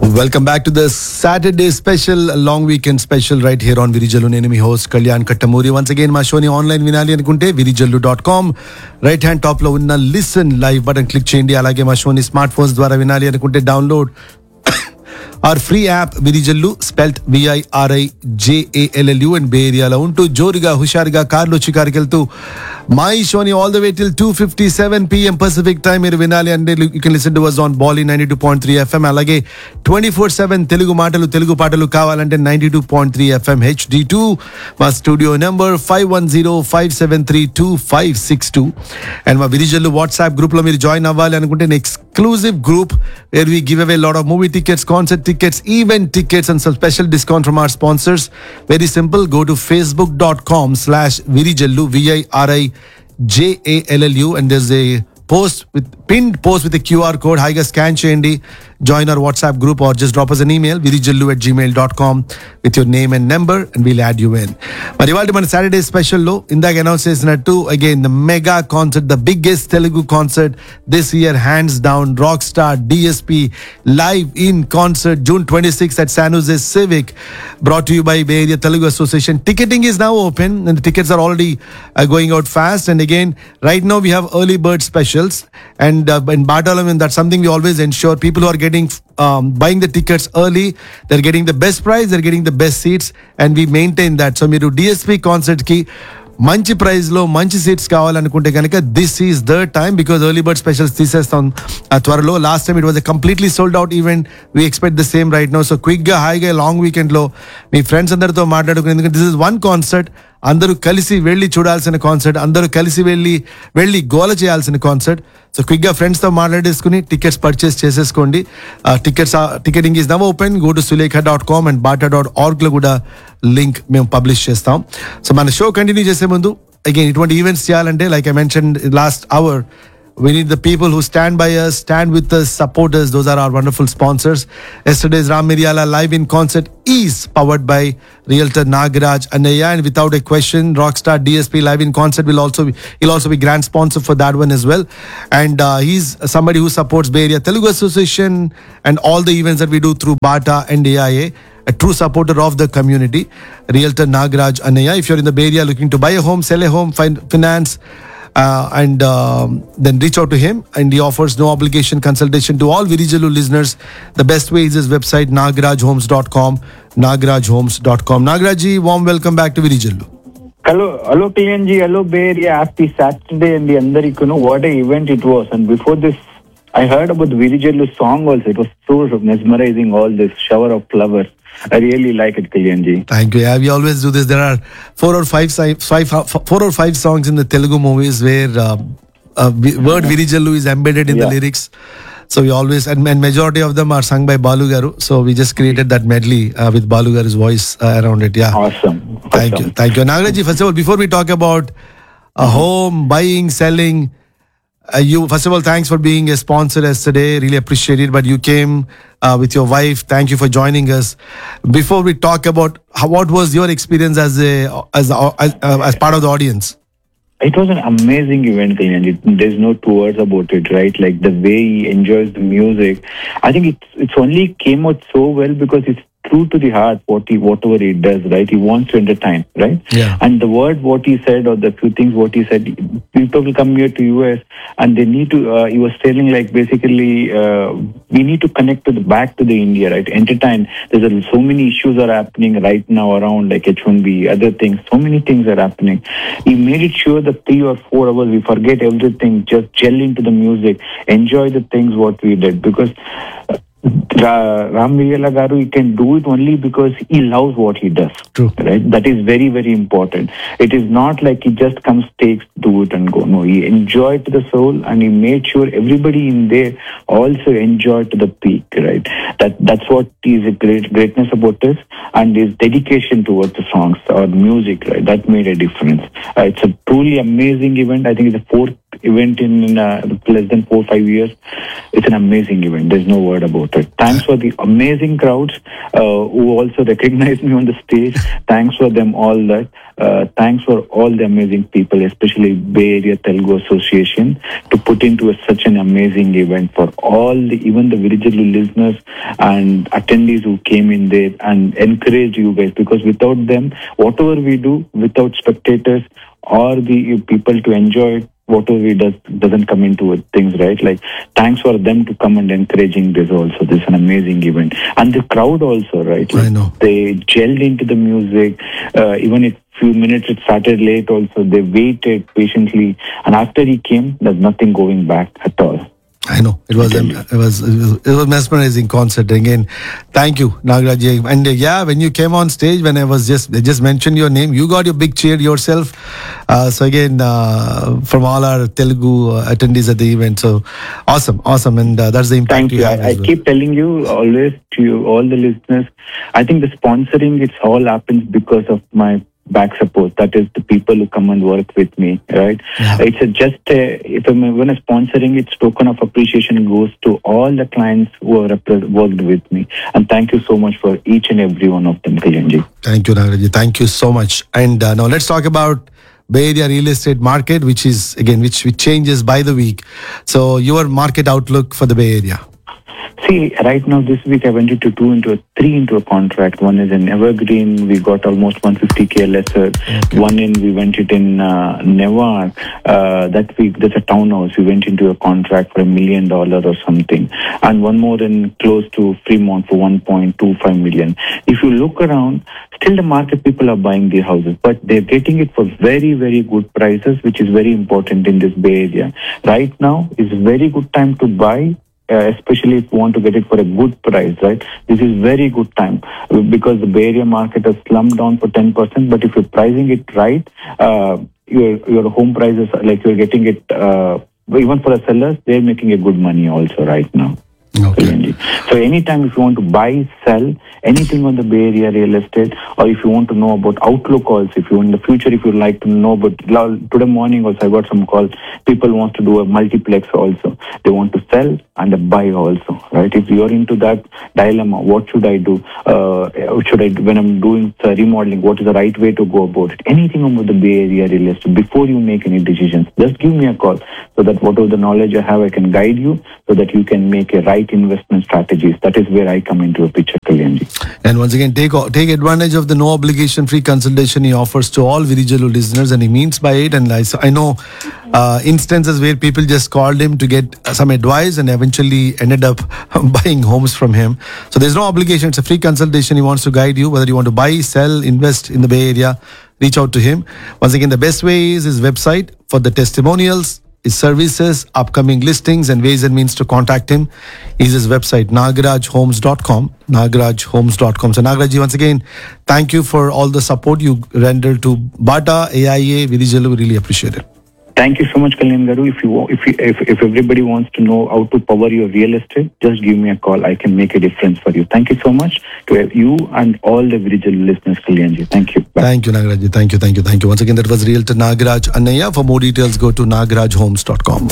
Welcome back to the Saturday special, long weekend special right here on Virijallu. Nenu mee host Kalyan Kattamuri. Once again, ma show ni online vinali anukunte virijallu.com right hand top lo unna listen live button click cheyandi. Alage ma show ni smartphones dwara vinali anukunte download our free app Virijallu, spelt VIRIJALLU, and Bay Area lo untu joriga hushariga carlo chikarkeltu my show ni all the way till 2:57 p.m. Pacific time మీరు వినాలి అంటే you can listen to us on Bali 92.3 FM. అలాగే 24/7 తెలుగు మాటలు తెలుగు పాటలు కావాలంటే 92.3 FM HD2. మా studio number 5105732562. And మా Virijallu WhatsApp group లో మీరు జాయిన్ అవ్వాలి అనుకుంటే exclusive group where we give away a lot of movie tickets, concert tickets, event tickets and some special discount from our sponsors. Very simple, go to facebook.com/virijallu VIRIJALLU and there's a pinned post with a QR code. Higa scan cheyandi, join our WhatsApp group or just drop us an email virijallu@gmail.com with your name and number and we'll add you in. మరి ఇవాళ మన Saturday special లో ఇందాక announce చేసినట్టు again the mega concert, the biggest Telugu concert this year, hands down, rock star DSP live in concert June 26th at San Jose Civic, brought to you by Bay Area Telugu Association. Ticketing is now open and the tickets are already going out fast. And again, right now we have early bird specials and in Batalam, that's something we always ensure. People who are buying the tickets early, they're getting the best price, they're getting the best seats, and we maintain that. So మీరు DSP concert కి మంచి price లో మంచి seats కావాలనుకుంటే కనుక this is the time, because early bird specials తీసేస్తాం త్వరలో. Last time it was completely sold out event. We expect the same right now. So quick గా హాయిగా లాంగ్ వీకెండ్ లో మీ ఫ్రెండ్స్ అందరితో మాట్లాడుకుని, ఎందుకంటే దిస్ ఇస్ వన్ కాన్సర్ట్, అందరూ కలిసి వెళ్ళి చూడాల్సిన కాన్సర్ట్, అందరూ కలిసి వెళ్ళి గోల చేయాల్సిన కాన్సర్ట్. సో క్విక్ గా ఫ్రెండ్స్ తో మాట్లాడేసుకుని టికెట్స్ పర్చేస్ చేసేసుకోండి. Ticketing is now open. Go to sulekha.com and bata.org లో కూడా లింక్ మేము పబ్లిష్ చేస్తాం. సో మన షో కంటిన్యూ చేసే ముందు అగైన్ ఇటువంటి ఈవెంట్స్ చేయాలంటే like I mention last hour, we need the people who stand by us, stand with us, support us. Those are our wonderful sponsors. Yesterday's Ram Miryala live in concert is powered by Realtor Nagaraj Annaya, and without a question, Rockstar DSP live in concert he'll also be grand sponsor for that one as well. And he's somebody who supports Bay Area Telugu Association and all the events that we do through BATA and AIA. A true supporter of the community, Realtor Nagaraj Annaya. If you're in the Bay Area looking to buy a home, sell a home, finance, and then reach out to him, and he offers no obligation consultation to all Virijallu listeners. The best way is his website nagarajhomes.com. nagarajhomes.com. Nagarajji, warm welcome back to Virijallu. Hello PNG, hello Bay Area, happy Saturday and the andariki, what an event it was. And before this I heard about the Virijallu song also. It was so mesmerizing, all this shower of flowers. I really like it, Kalyanji. Thank you. Yeah, we always do this. There are four or five songs in the Telugu movies where word Virijallu is embedded in the lyrics. So we always, and majority of them are sung by Balu Garu. So we just created that medley with Balu Garu's voice around it. Yeah. Awesome. Thank you. Nagarajji, first of all, before we talk about home, buying, selling, you, first of all, thanks for being a sponsor yesterday. Really appreciate it. But you came with your wife. Thank you for joining us. Before we talk about what was your experience as part of the audience? It was an amazing event, Kalyanji. There's no two words about it, right? Like the way he enjoys the music. I think it's only came out so well because it's true to the heart whatever he does, right? He wants to entertain, right? Yeah. And the word what he said, or the few things what he said, people will come here to US and they need to he was telling like basically we need to connect back to the India, right? Entertain. There's so many issues are happening right now around, like H1B, other things, so many things are happening. He made it sure that 3 or 4 hours we forget everything, just gel into the music, enjoy the things what we did, because Ram Miryala Garu, he can do it only because he loves what he does. True. Right? That is very, very important. It is not like he just comes, takes, do it and go. No, he enjoyed to the soul and he made sure everybody in there also enjoyed to the peak, right? That's what is a greatness about this, and his dedication towards the songs or music, right? That made a difference. It's a truly amazing event. I think it's the 4th event in less than 4-5 years. It's an amazing event. There's no word about it. Thanks for the amazing crowds who also recognized me on the stage. Thanks for them all that. Thanks for all the amazing people, especially Bay Area Telugu Association, to put into such an amazing event for all even the Virijalu listeners and attendees who came in there and encouraged you guys, because without them, whatever we do, without spectators or the people to enjoy it, whatever we doesn't come into it, things, right? Like, thanks for them to come and encouraging this also. This is an amazing event. And the crowd also, right? Like, I know. they gelled into the music. Even if few minutes it started late also, they waited patiently. And after he came, there's nothing going back at all. I know it was mesmerizing concert again. Thank you, Nagaraj. And when you came on stage, when I just mentioned your name, you got your big cheer yourself. So again, from all our Telugu attendees at the event, so awesome, and that's the impact. Thank you. I keep telling you always to you, all the listeners. I think the sponsoring, it's all happens because of my back support. That is the people who come and work with me, right? Yeah. It's when I'm sponsoring, it's token of appreciation goes to all the clients who have worked with me. And thank you so much for each and every one of them, Kalyanji. Thank you, Nagaraj. Thank you so much. And now let's talk about Bay Area real estate market, which changes by the week. So your market outlook for the Bay Area. See, right now this week I went into three into a contract. One is in Evergreen, we got almost 150k lesser. Okay. One we went it in Newark. That week there's a townhouse. We went into a contract for $1 million or something, and one more in close to Fremont for 1.25 million. If you look around, still the market people are buying the houses, but they're getting it for very, very good prices, which is very important in this Bay Area. Right now is a very good time to buy. Especially if you want to get it for a good price, right? This is very good time because the Bay Area market has slumped down for 10%. But if you're pricing it right, your home prices, like you're getting it, even for the sellers, they're making a good money also right now. Okay. So anytime if you want to buy, sell anything on the Bay Area real estate, or if you want to know about outlook also, if you in the future, if you like to know, but today morning also I got some calls, people want to do a multiplex also. They want to sell and buy also, right? If you're into that dilemma, what should I do? When I'm doing remodeling, what is the right way to go about it? Anything about the Bay Area real estate, before you make any decisions, just give me a call so that whatever the knowledge I have, I can guide you so that you can make a right investment strategies. That is where I come into a picture, Kalyanji. And once again, take advantage of the no obligation free consultation he offers to all Virijalu listeners, and he means by it. And I know instances where people just called him to get some advice and eventually ended up buying homes from him. So there's no obligation. It's a free consultation. He wants to guide you whether you want to buy, sell, invest in the Bay Area. Reach out to him. Once again, the best way is his website for the testimonials, his services, upcoming listings, and ways and means to contact him is his website, nagarajhomes.com. nagarajhomes.com. So Nagaraj, once again, thank you for all the support you rendered to Bata, AIA, Virijalu. Really appreciate it. Thank you so much, Kalyan Garu. If everybody wants to know how to power your real estate, just give me a call. I can make a difference for you. Thank you so much to you and all the Virijalu listeners, Kalyanji. Thank you. Bye. Thank you, Nagaraj. Thank you. Once again, that was Realtor Nagaraj Annaya. For more details, go to nagarajhomes.com.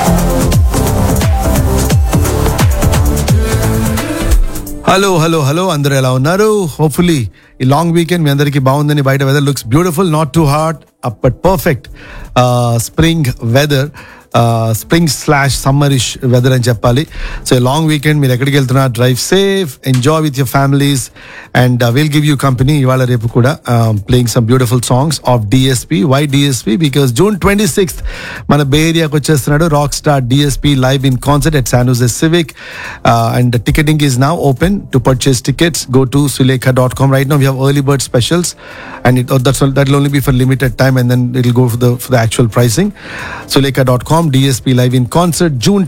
Hello అందరూ ఎలా ఉన్నారు? Hopefully ఈ long weekend మీ అందరికీ బాగుందని. బయట weather looks beautiful, not too hot, but perfect spring weather, స్ప్రింగ్/సమ్మరిష్ weather అని చెప్పాలి. So long weekend మీరు ఎక్కడికి వెళ్తున్నారు? Drive safe, enjoy with your families, and will give you company ఇవాళ రేపు కూడా playing some beautiful songs of DSP. Why DSP? Because June 26th మన బే ఏరియాకి వచ్చేస్తున్నాడు rock star DSP live in concert at San Jose Civic, and the ticketing is now open. To purchase tickets, go to sulekha.com. Right now we have early bird specials, and that'll only be for limited time, and then it'll go for the actual pricing. sulekha.com. DSP live in concert June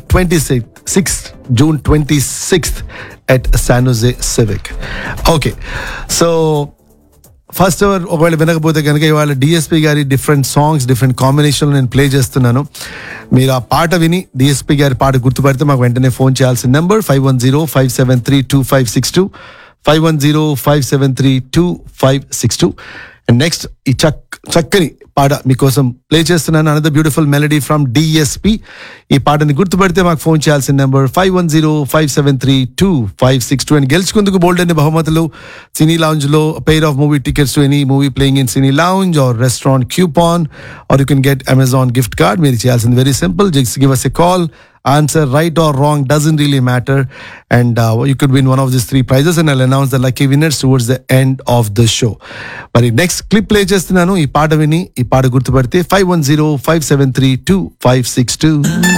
26th at San Jose Civic. Okay, so first ever ఒకవేళ వినకపోతే కనుక ఇవాళ DSP గారి different songs, different కాంబినేషన్లో నేను play చేస్తున్నాను. మీరు ఆ పాట విని డిఎస్పీ గారి పాట గుర్తుపడితే మాకు వెంటనే ఫోన్ చేయాల్సిన నెంబర్ 510-573-2562, 510-573-2562. అండ్ నెక్స్ట్ ఈ చక్కని పాట మీకోసం ప్లే చేస్తున్నాను. Another beautiful melody from DSP. ఈ పాటని గుర్తుపడితే మాకు ఫోన్ చేయాల్సిన నెంబర్ 510-573-2562. అండ్ గెలుచుకుందుకు బోల్డ్ అనే బహుమతులు, సినీ లాంజ్ లో pair of movie tickets to any movie playing in cine lounge are restaurant కూపాన్ are you can get Amazon gift card. మీరు చేయాల్సింది very simple, just give us a call. Answer right or wrong doesn't really matter, and you could win one of these 3 prizes, and I'll announce the lucky winners towards the end of the show. మరి next clip play చేస్తున్నాను. ఈ పాట విని ఈ పాట గుర్తుపడితే 510-573-2562.